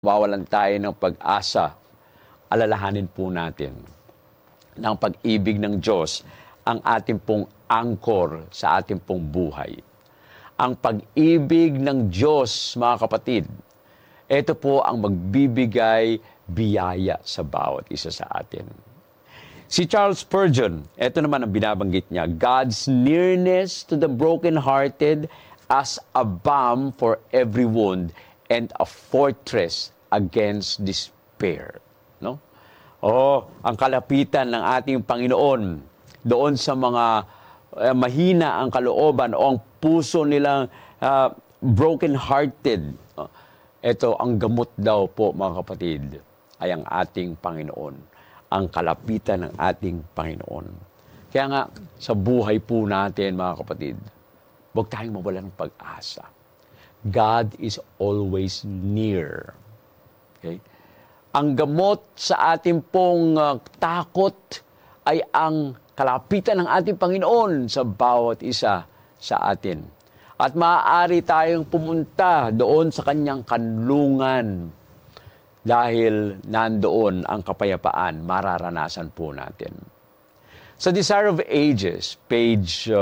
mawalan tayo ng pag-asa, alalahanin po natin ng pag-ibig ng Diyos ang ating pong angkor sa ating pong buhay. Ang pag-ibig ng Diyos, mga kapatid, ito po ang magbibigay biyaya sa bawat isa sa atin. Si Charles Spurgeon, ito naman ang binabanggit niya, God's nearness to the brokenhearted as a balm for every wound and a fortress against despair. No? Ang kalapitan ng ating Panginoon doon sa mga mahina ang kalooban o ang puso nilang broken-hearted. Ito, ang gamot daw po, mga kapatid, ay ang ating Panginoon. Ang kalapitan ng ating Panginoon. Kaya nga, sa buhay po natin, mga kapatid, huwag tayong mawalan ng pag-asa. God is always near. Okay? Ang gamot sa ating pong takot ay ang kalapitan ng ating Panginoon sa bawat isa sa atin. At maaari tayong pumunta doon sa kanyang kanlungan dahil nandoon ang kapayapaan, mararanasan po natin. Sa Desire of Ages, page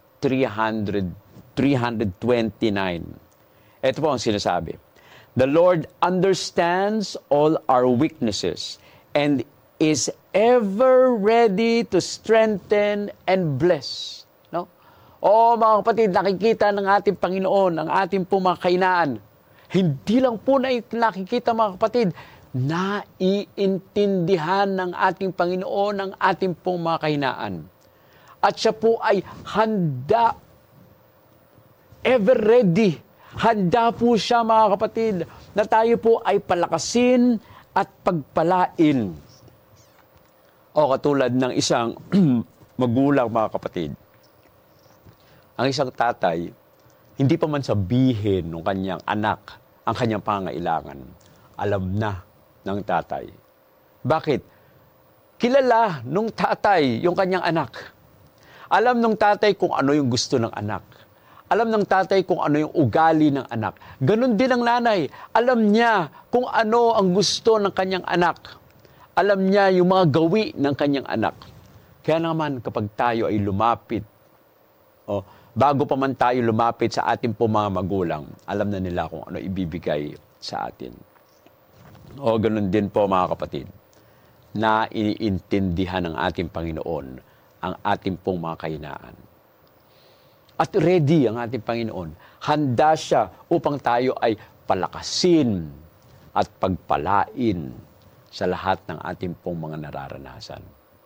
329, ito po ang sinasabi. The Lord understands all our weaknesses and is ever ready to strengthen and bless. No? Mga kapatid, nakikita ng ating Panginoon ang ating pong mga kahinaan. Hindi lang po na nakikita, mga kapatid, naiintindihan ng ating Panginoon ang ating pong mga kahinaan. At siya po ay handa, ever ready. Handa po siya, mga kapatid, na tayo po ay palakasin at pagpalain. Katulad ng isang magulang, mga kapatid. Ang isang tatay, hindi pa man sabihin ng kanyang anak ang kanyang pangailangan. Alam na ng tatay. Bakit? Kilala nung tatay yung kanyang anak. Alam nung tatay kung ano yung gusto ng anak. Alam ng tatay kung ano yung ugali ng anak. Ganon din ang nanay. Alam niya kung ano ang gusto ng kanyang anak. Alam niya yung mga gawi ng kanyang anak. Kaya naman kapag tayo ay lumapit, bago pa man tayo lumapit sa ating po mga magulang, alam na nila kung ano ibibigay sa atin. Ganon din po, mga kapatid, na iniintindihan ng ating Panginoon ang ating pong mga kahinaan. At ready ang ating Panginoon. Handa siya upang tayo ay palakasin at pagpalain sa lahat ng ating pong mga nararanasan.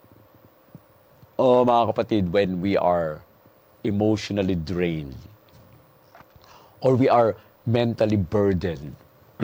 Mga kapatid, when we are emotionally drained or we are mentally burdened,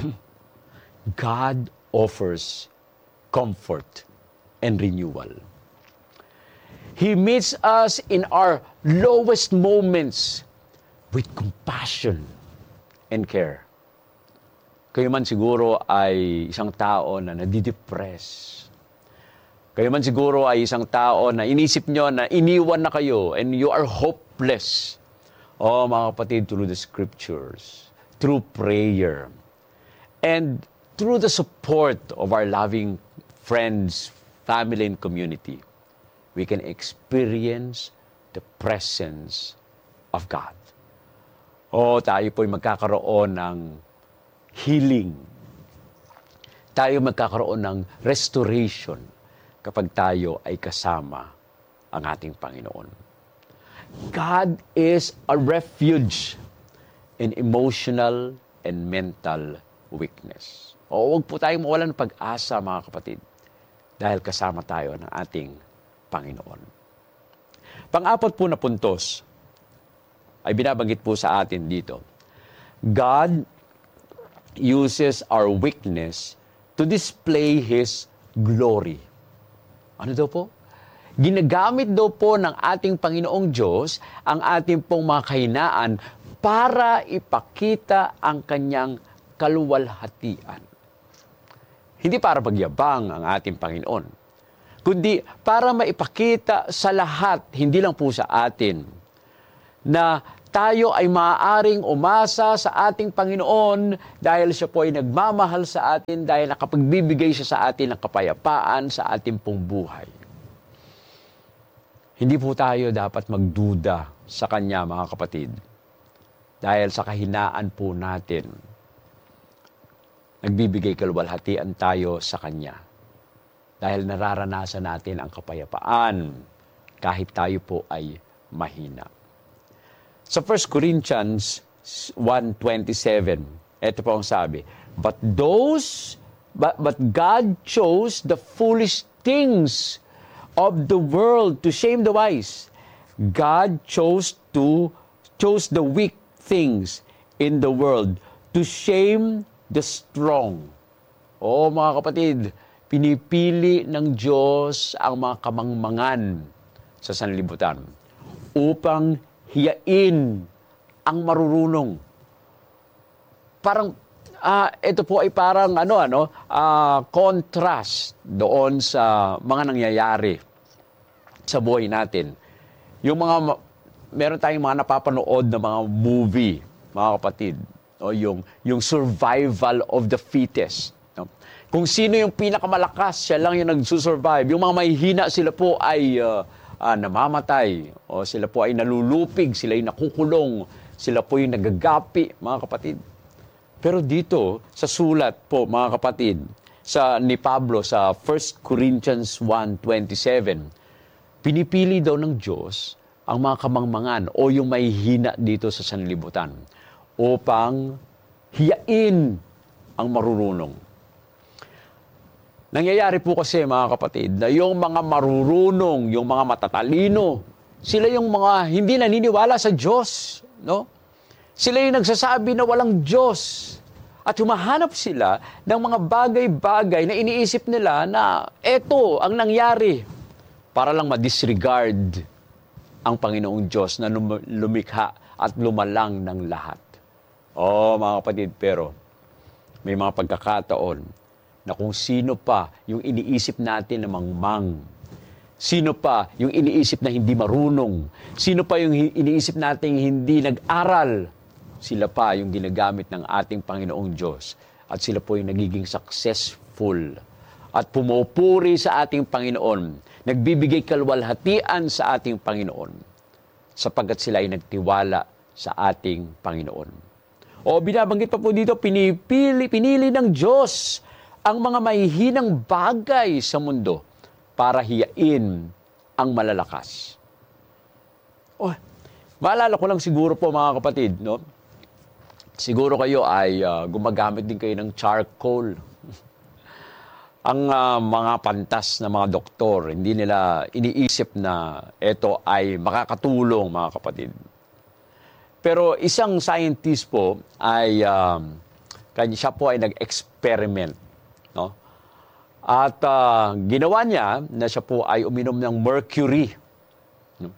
God offers comfort and renewal. He meets us in our lowest moments with compassion and care. Kayo man siguro ay isang tao na nadidepress. Kayo man siguro ay isang tao na inisip nyo na iniwan na kayo and you are hopeless. Mga kapatid, through the scriptures, through prayer, and through the support of our loving friends, family, and community, we can experience the presence of God. Tayo po'y magkakaroon ng healing. Tayo magkakaroon ng restoration kapag tayo ay kasama ang ating Panginoon. God is a refuge in emotional and mental weakness. Huwag po tayong mawalan ng pag-asa, mga kapatid, dahil kasama tayo ng ating Panginoon. Pang-apat po na puntos ay binabanggit po sa atin dito. God uses our weakness to display His glory. Ano daw po? Ginagamit daw po ng ating Panginoong Diyos ang ating pong mga kahinaan para ipakita ang kanyang kaluwalhatian. Hindi para pagyabang ang ating Panginoon, kundi para maipakita sa lahat, hindi lang po sa atin, na tayo ay maaaring umasa sa ating Panginoon dahil siya po ay nagmamahal sa atin, dahil nakapagbibigay siya sa atin ng kapayapaan sa ating pong buhay. Hindi po tayo dapat magduda sa Kanya, mga kapatid, dahil sa kahinaan po natin, nagbibigay kaluwalhatian tayo sa Kanya. Dahil nararanasan natin ang kapayapaan kahit tayo po ay mahina. Sa 1 Corinthians 1:27, ito po ang sabi, But God chose the foolish things of the world to shame the wise. God chose the weak things in the world to shame the strong. O mga kapatid, pinipili ng Diyos ang mga kamangmangan sa sanlibutan upang hiyain ang marurunong. Parang, ito po ay parang contrast doon sa mga nangyayari sa buhay natin. Meron tayong mga napapanood na mga movie, mga kapatid, no? Yung survival of the fittest. No? Kung sino yung pinakamalakas, siya lang yung nagsusurvive. Yung mga mahihina, sila po ay namamatay, o sila po ay nalulupig, sila ay nakukulong, sila po ay nagagapi, mga kapatid. Pero dito, sa sulat po, mga kapatid, ni Pablo sa 1 Corinthians 1:27, pinipili daw ng Diyos ang mga kamangmangan o yung mahihina dito sa sanlibutan upang hiyain ang marurunong. Nangyayari po kasi, mga kapatid, na yung mga marurunong, yung mga matatalino, sila yung mga hindi naniniwala sa Diyos, no? Sila yung nagsasabi na walang Diyos. At humahanap sila ng mga bagay-bagay na iniisip nila na eto ang nangyari para lang ma-disregard ang Panginoong Diyos na lumikha at lumalang ng lahat. Mga kapatid, pero may mga pagkakataon na kung sino pa yung iniisip natin na mangmang, sino pa yung iniisip na hindi marunong, sino pa yung iniisip natin hindi nag-aral, sila pa yung ginagamit ng ating Panginoong Diyos at sila po yung nagiging successful at pumupuri sa ating Panginoon, nagbibigay kaluwalhatian sa ating Panginoon sapagkat sila ay nagtiwala sa ating Panginoon. Binabanggit pa po dito, pinili ng Diyos ang mga mahihinang bagay sa mundo para hiyain ang malalakas. Maalala ko lang siguro po, mga kapatid, no? Siguro kayo ay gumagamit din kayo ng charcoal. Ang mga pantas na mga doktor, hindi nila iniisip na ito ay makakatulong, mga kapatid. Pero isang scientist po ay, siya po ay nag-experiment. No? At ginawa niya na siya po ay uminom ng mercury. No?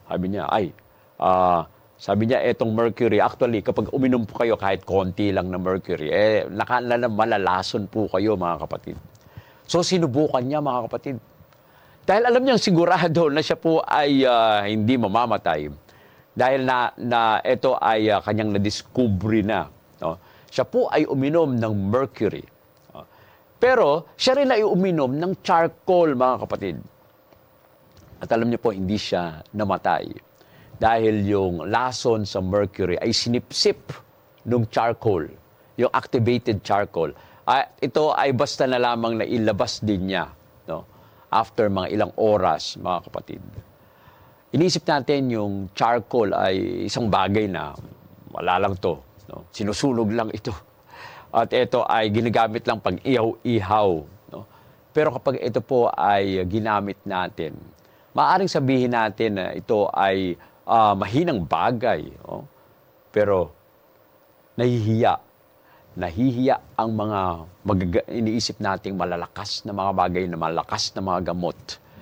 Sabi niya, etong mercury, actually, kapag uminom po kayo kahit konti lang na mercury, malalason po kayo, mga kapatid. So, sinubukan niya, mga kapatid. Dahil alam niya sigurado na siya po ay hindi mamamatay. Dahil na ito ay kanyang nadiskubre na. No? Siya po ay uminom ng mercury. Pero siya rin ay uminom ng charcoal, mga kapatid. At alam niyo po, hindi siya namatay. Dahil yung lason sa mercury ay sinipsip ng charcoal, yung activated charcoal. Ito ay basta na lamang na ilabas din niya, no? After mga ilang oras, mga kapatid. Inisip natin yung charcoal ay isang bagay na wala lang to. No? Sinusunog lang ito. At ito ay ginagamit lang pag ihaw-ihaw. No? Pero kapag ito po ay ginamit natin, maaaring sabihin natin na ito ay mahinang bagay. No? Pero nahihiya. Nahihiya ang mga iniisip nating malalakas na mga bagay, na malakas na mga gamot.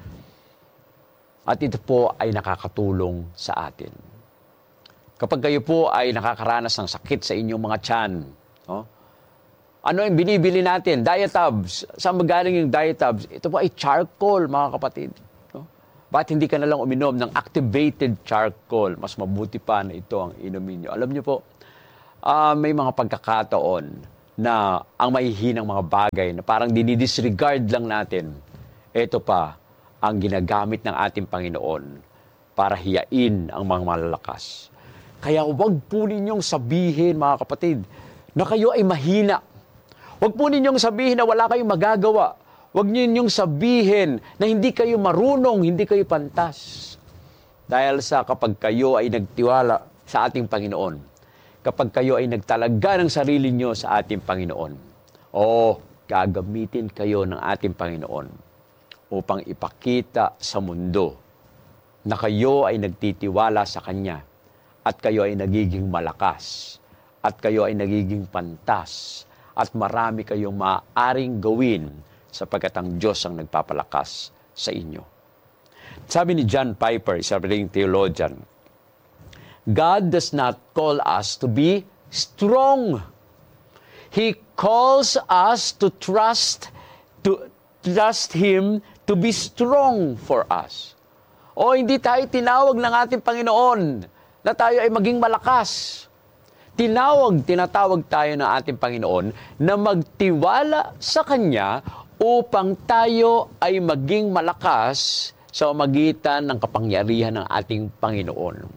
At ito po ay nakakatulong sa atin. Kapag kayo po ay nakakaranas ng sakit sa inyong mga tiyan, no? Ano yung binibili natin? Diatabs. Saan magaling yung Diatabs? Ito po ay charcoal, mga kapatid. No? Bakit hindi ka na lang uminom ng activated charcoal? Mas mabuti pa na ito ang inumin nyo. Alam nyo po, may mga pagkakataon na ang mahihinang mga bagay na parang dinidisregard lang natin. Ito pa ang ginagamit ng ating Panginoon para hiyain ang mga malalakas. Kaya huwag po ninyong sabihin, mga kapatid, na kayo ay mahina. Huwag po ninyong sabihin na wala kayong magagawa. Huwag ninyong sabihin na hindi kayo marunong, hindi kayo pantas. Dahil sa kapag kayo ay nagtiwala sa ating Panginoon, kapag kayo ay nagtalaga ng sarili nyo sa ating Panginoon, gagamitin kayo ng ating Panginoon upang ipakita sa mundo na kayo ay nagtitiwala sa Kanya at kayo ay nagiging malakas at kayo ay nagiging pantas at marami kayong maaaring gawin sapagkat ang Diyos ang nagpapalakas sa inyo. Sabi ni John Piper, isa ring theologian, God does not call us to be strong. He calls us to trust Him to be strong for us. Hindi tayo tinawag ng ating Panginoon na tayo ay maging malakas. Tinatawag tayo ng ating Panginoon na magtiwala sa Kanya upang tayo ay maging malakas sa magitan ng kapangyarihan ng ating Panginoon.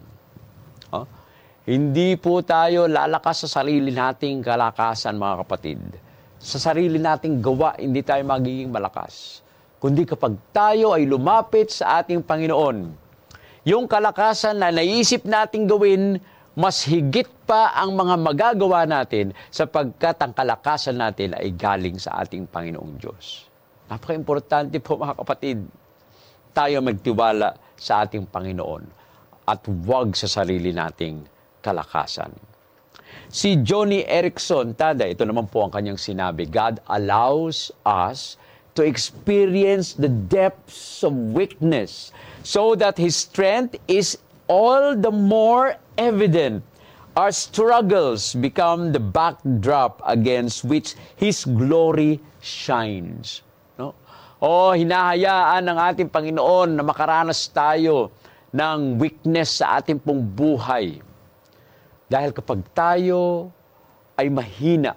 Hindi po tayo lalakas sa sarili nating kalakasan, mga kapatid. Sa sarili nating gawa, hindi tayo magiging malakas. Kundi kapag tayo ay lumapit sa ating Panginoon, yung kalakasan na naisip nating gawin, mas higit pa ang mga magagawa natin sapagkat ang kalakasan natin ay galing sa ating Panginoong Diyos. Napaka-importante po, mga kapatid, tayo magtiwala sa ating Panginoon at huwag sa sarili nating kalakasan. Si Johnny Erickson Tada, ito naman po ang kanyang sinabi, God allows us to experience the depths of weakness so that His strength is all the more evident. Our struggles become the backdrop against which His glory shines. No? Hinahayaan ng ating Panginoon na makaranas tayo ng weakness sa ating pong buhay. Dahil kapag tayo ay mahina,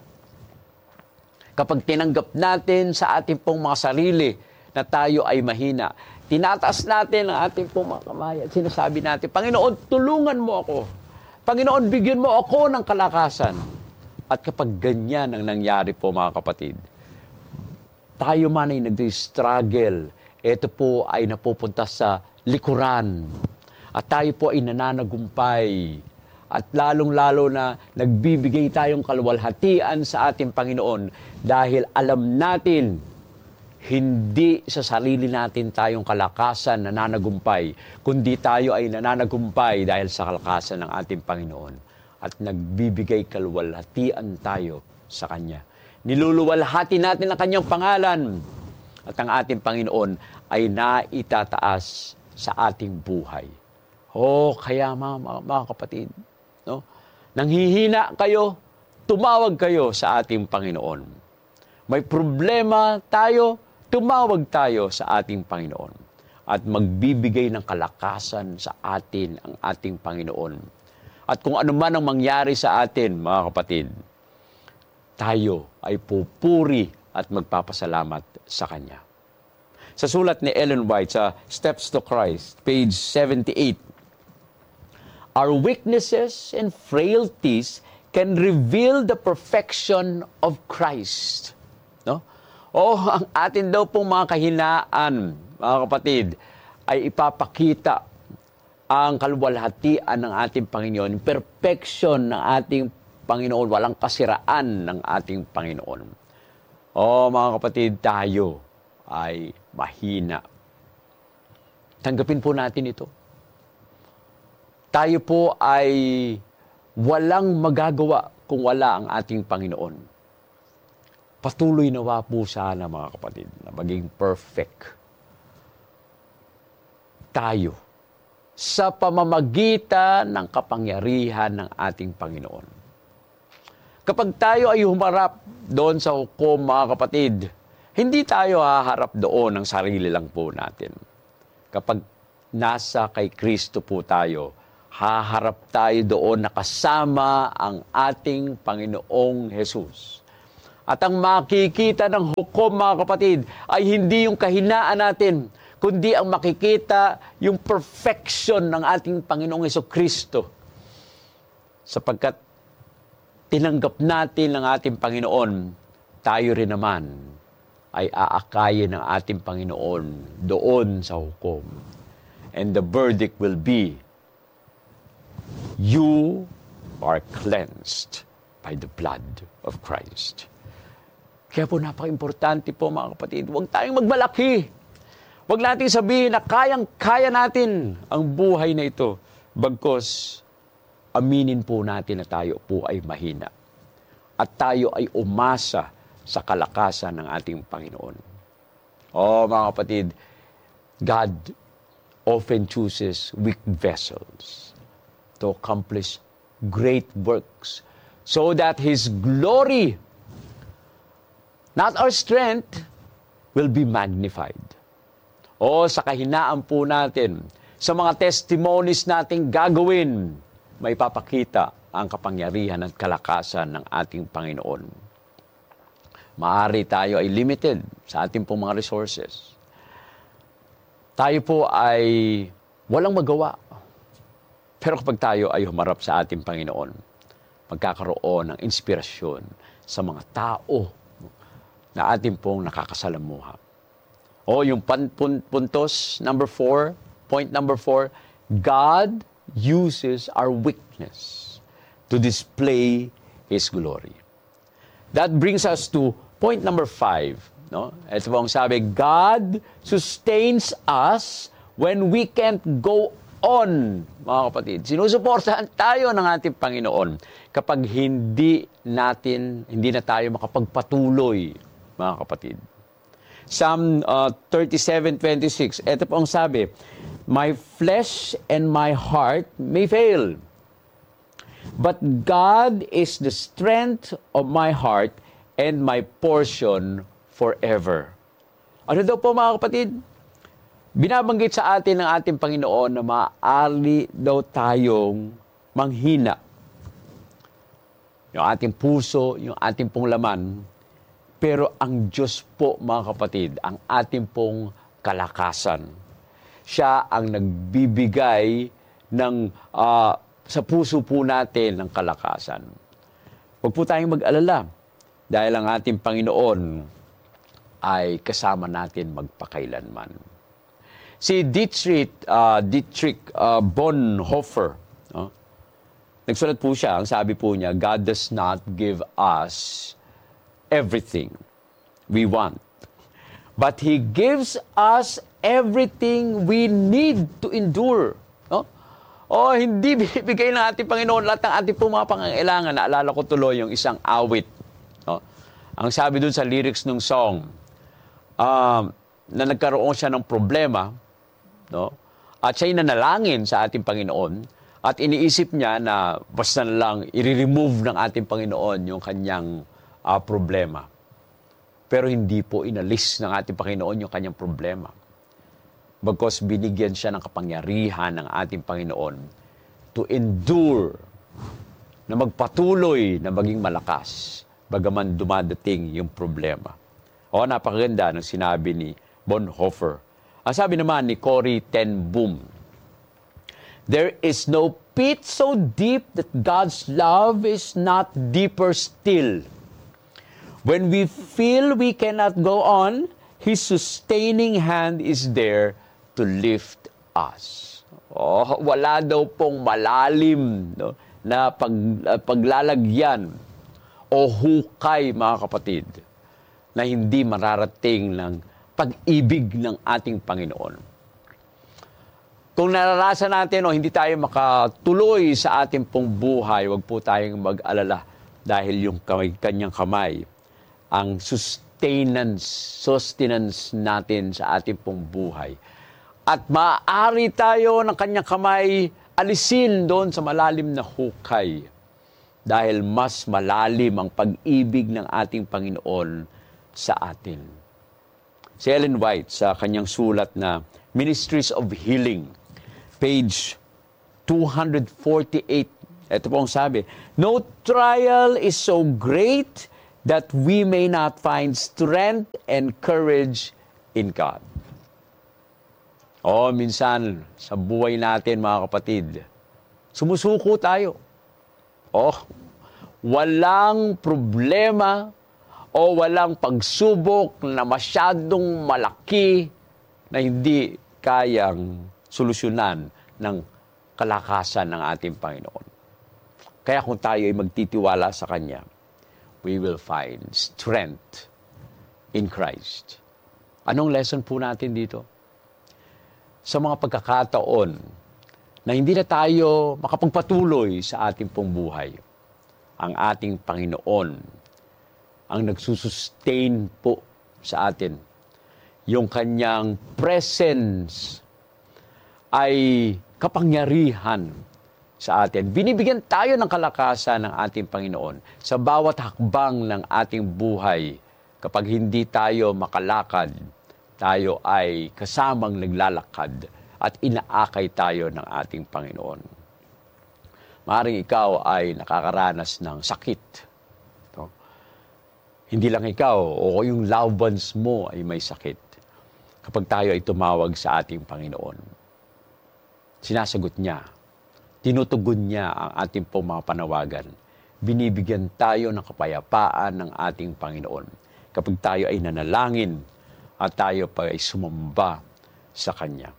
kapag tinanggap natin sa ating pong mga sarili na tayo ay mahina, tinataas natin ang ating pong mga kamay at sinasabi natin, Panginoon, tulungan mo ako. Panginoon, bigyan mo ako ng kalakasan. At kapag ganyan ang nangyari po, mga kapatid, tayo man ay nag-struggle, ito po ay napupunta sa likuran. At tayo po ay nananagumpay. At lalong-lalo na nagbibigay tayong kaluwalhatian sa ating Panginoon dahil alam natin, hindi sa sarili natin tayong kalakasan nananagumpay, kundi tayo ay nananagumpay dahil sa kalakasan ng ating Panginoon. At nagbibigay kaluwalhatian tayo sa Kanya. Niluluwalhati natin ang Kanyang pangalan at ang ating Panginoon ay naitataas sa ating buhay. Kaya mga kapatid, no? Nanghihina kayo, tumawag kayo sa ating Panginoon. May problema tayo, tumawag tayo sa ating Panginoon. At magbibigay ng kalakasan sa atin ang ating Panginoon. At kung ano man ang mangyari sa atin, mga kapatid, tayo ay pupuri at magpapasalamat sa Kanya. Sa sulat ni Ellen White sa Steps to Christ, page 78, our weaknesses and frailties can reveal the perfection of Christ. No? Ang atin daw pong mga kahinaan, mga kapatid, ay ipapakita ang kaluwalhatian ng ating Panginoon, perfection ng ating Panginoon, walang kasiraan ng ating Panginoon. Mga kapatid, tayo ay mahina. Tanggapin po natin ito. Tayo po ay walang magagawa kung wala ang ating Panginoon. Patuloy nawa po sana, mga kapatid, na maging perfect tayo sa pamamagitan ng kapangyarihan ng ating Panginoon. Kapag tayo ay humarap doon sa hukom, mga kapatid, hindi tayo haharap doon ng sarili lang po natin. Kapag nasa kay Kristo po tayo. Haharap tayo doon nakasama ang ating Panginoong Jesus. At ang makikita ng hukom, mga kapatid, ay hindi yung kahinaan natin, kundi ang makikita yung perfection ng ating Panginoong Jesucristo. Sapagkat tinanggap natin ng ating Panginoon, tayo rin naman ay aakayin ng ating Panginoon doon sa hukom. And the verdict will be, you are cleansed by the blood of Christ. Kaya po napaka-importante po, mga kapatid, huwag tayong magmalaki. Huwag natin sabihin na kayang-kaya natin ang buhay na ito. Bagkus, aminin po natin na tayo po ay mahina. At tayo ay umasa sa kalakasan ng ating Panginoon. Mga kapatid, God often chooses weak vessels to accomplish great works so that His glory, not our strength, will be magnified. Sa kahinaan po natin, sa mga testimonies nating gagawin, may papakita ang kapangyarihan at kalakasan ng ating Panginoon. Maaari tayo ay limited sa ating pong mga resources. Tayo po ay walang magawa. Pero kapag tayo ay humarap sa ating Panginoon, magkakaroon ng inspirasyon sa mga tao na ating pong nakakasalamuha. Yung puntos, point number 4, God uses our weakness to display His glory. That brings us to point number 5. No? Ito po ang sabi, God sustains us when we can't go on, mga kapatid. Sinusuportahan tayo ng ating Panginoon kapag hindi na tayo makapagpatuloy, mga kapatid. Psalm 37:26, ito po ang sabi, my flesh and my heart may fail, but God is the strength of my heart and my portion forever. Ano daw po, mga kapatid? Binabanggit sa atin ng ating Panginoon na maaari daw tayong manghina. Yung ating puso, yung ating pong laman. Pero ang Diyos po, mga kapatid, ang ating pong kalakasan. Siya ang nagbibigay ng sa puso po natin ng kalakasan. Huwag po tayong mag-alala dahil ang ating Panginoon ay kasama natin magpakailanman. Si Dietrich Bonhoeffer, nagsulat po siya, ang sabi po niya, God does not give us everything we want, but He gives us everything we need to endure. Hindi bibigay ng ating Panginoon lahat ng ating mga pangangailangan. Naalala ko tuloy yung isang awit. Ang sabi dun sa lyrics ng song, na nagkaroon siya ng problema, at siya'y nanalangin sa ating Panginoon, at iniisip niya na basta na lang i-remove ng ating Panginoon yung kanyang problema. Pero hindi po inalis ng ating Panginoon yung kanyang problema. Bagkus binigyan siya ng kapangyarihan ng ating Panginoon to endure, na magpatuloy na maging malakas, bagaman dumadating yung problema. Napakaganda ng sinabi ni Bonhoeffer. Ang sabi naman ni Corrie ten Boom, there is no pit so deep that God's love is not deeper still. When we feel we cannot go on, His sustaining hand is there to lift us. Wala daw pong malalim na paglalagyan o hukay, mga kapatid, na hindi mararating ng pag-ibig ng ating Panginoon. Kung naranasan natin o hindi tayo makatuloy sa ating pong buhay, huwag po tayong mag-alala dahil yung kanyang kamay, ang sustenance natin sa ating pong buhay. At maaari tayo ng kanyang kamay alisin doon sa malalim na hukay dahil mas malalim ang pag-ibig ng ating Panginoon sa atin. Si Ellen White sa kanyang sulat na Ministries of Healing, page 248. Ito po ang sabi, "No trial is so great that we may not find strength and courage in God." Minsan sa buhay natin mga kapatid, sumusuko tayo. Walang problema o walang pagsubok na masyadong malaki na hindi kayang solusyonan ng kalakasan ng ating Panginoon. Kaya kung tayo ay magtitiwala sa Kanya, we will find strength in Christ. Anong lesson po natin dito? Sa mga pagkakataon na hindi na tayo makapagpatuloy sa ating pong buhay, ang ating Panginoon ang nagsusustain po sa atin. Yung Kanyang presence ay kapangyarihan sa atin. Binibigyan tayo ng kalakasan ng ating Panginoon sa bawat hakbang ng ating buhay. Kapag hindi tayo makalakad, tayo ay kasamang naglalakad at inaakay tayo ng ating Panginoon. Maaaring ikaw ay nakakaranas ng sakit. Hindi lang ikaw o yung loved ones mo ay may sakit. Kapag tayo ay tumawag sa ating Panginoon, sinasagot niya, tinutugon niya ang ating pong mga panawagan. Binibigyan tayo ng kapayapaan ng ating Panginoon kapag tayo ay nanalangin at tayo pa ay sumamba sa Kanya.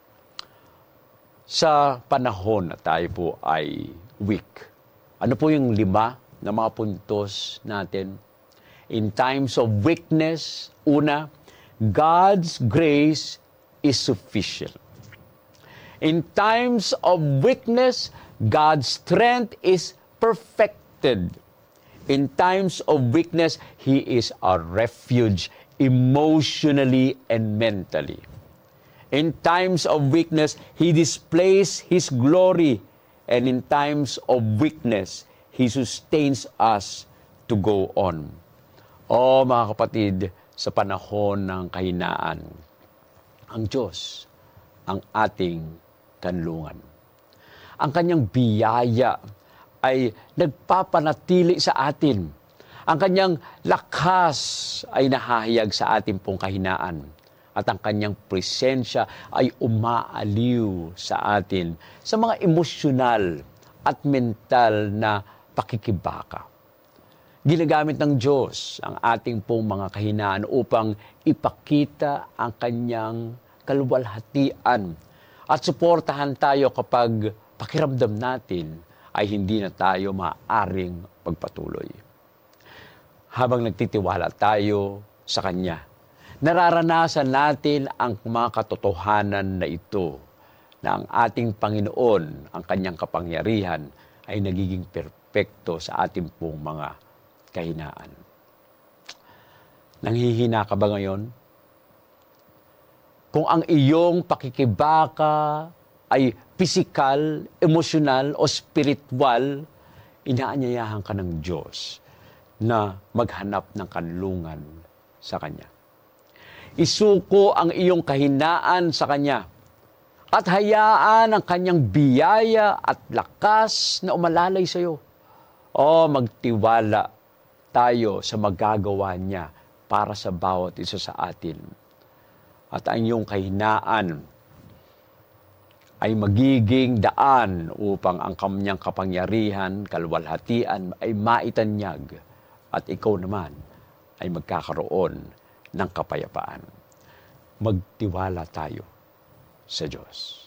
Sa panahon na tayo po ay weak, ano po yung 5 na mga puntos natin? In times of weakness, una, God's grace is sufficient. In times of weakness, God's strength is perfected. In times of weakness, He is our refuge emotionally and mentally. In times of weakness, He displays His glory. And in times of weakness, He sustains us to go on. Mga kapatid, sa panahon ng kahinaan, ang Diyos ang ating kanlungan. Ang Kanyang biyaya ay nagpapanatili sa atin. Ang Kanyang lakas ay nahahayag sa ating pong kahinaan. At ang Kanyang presensya ay umaaliw sa atin sa mga emosyonal at mental na pakikibaka. Ginagamit ng Diyos ang ating pong mga kahinaan upang ipakita ang Kanyang kaluwalhatian at suportahan tayo kapag pakiramdam natin ay hindi na tayo maaaring magpatuloy. Habang nagtitiwala tayo sa Kanya, nararanasan natin ang mga katotohanan na ito na ang ating Panginoon, ang Kanyang kapangyarihan ay nagiging perpekto sa ating pong mga kahinaan. Nanghihina ka ba ngayon? Kung ang iyong pakikibaka ay pisikal, emosyonal o spiritual, inaanyayahan ka ng Diyos na maghanap ng kanlungan sa Kanya. Isuko ang iyong kahinaan sa Kanya at hayaan ang Kanyang biyaya at lakas na umalalay sa iyo. Magtiwala tayo sa magagawa niya para sa bawat isa sa atin. At ang iyong kahinaan ay magiging daan upang ang Kanyang kapangyarihan, kaluwalhatian ay maitanyag at ikaw naman ay magkakaroon ng kapayapaan. Magtiwala tayo sa Diyos.